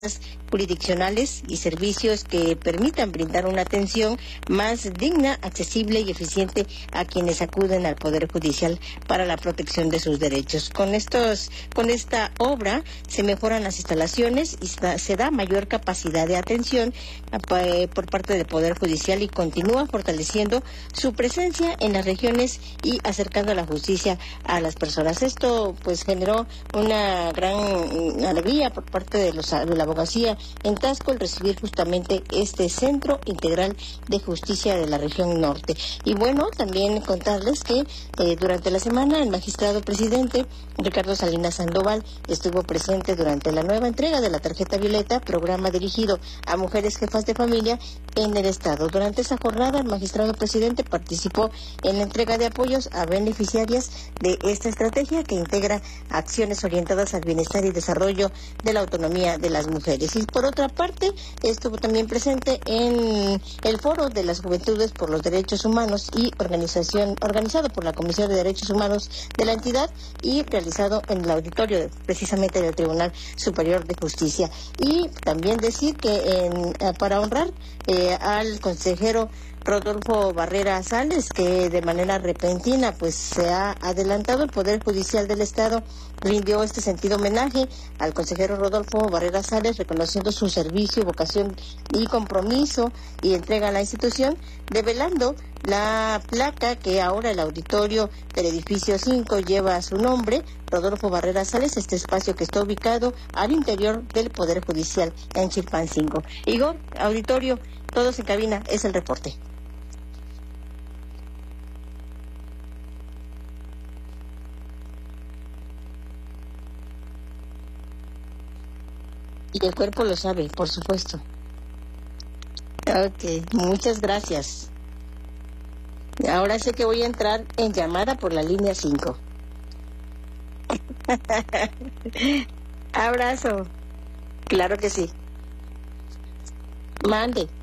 jurisdiccionales y servicios que permitan brindar una atención más digna, accesible y eficiente a quienes acuden al Poder Judicial para la protección de sus derechos. Con esta obra se mejoran las instalaciones y se da mayor capacidad de atención por parte del Poder Judicial y continúa fortaleciendo su presencia en las regiones y acercando la justicia a las personas. Esto pues generó una gran alegría por parte de la abogacía en Taxco el recibir justamente este Centro Integral de Justicia de la región norte. Y bueno, también contarles que durante la semana el magistrado presidente Ricardo Salinas Sandoval estuvo presente durante la nueva entrega de la tarjeta violeta, programa dirigido a mujeres jefas de familia en el estado. Durante esa jornada el magistrado presidente participó en la entrega de apoyos a beneficiarias de esta estrategia que integra acciones orientadas al bienestar y desarrollo de la autonomía de las mujeres. Y por otra parte, estuvo también presente en el Foro de las Juventudes por los Derechos Humanos y organizado por la Comisión de Derechos Humanos de la entidad y realizado en el auditorio precisamente del Tribunal Superior de Justicia. Y también decir que para honrar al consejero Rodolfo Barrera Sales, que de manera repentina pues se ha adelantado, el Poder Judicial del Estado rindió este sentido homenaje al consejero Rodolfo Barrera Sales, reconociendo su servicio, vocación y compromiso y entrega a la institución, develando la placa que ahora el auditorio del edificio 5 lleva a su nombre, Rodolfo Barrera Sales, este espacio que está ubicado al interior del Poder Judicial en Chilpancingo. Igor, auditorio, todos en cabina, es el reporte. Y el cuerpo lo sabe, por supuesto. Ok, muchas gracias. Ahora sé que voy a entrar en llamada por la línea 5. Abrazo. Claro que sí. Mande.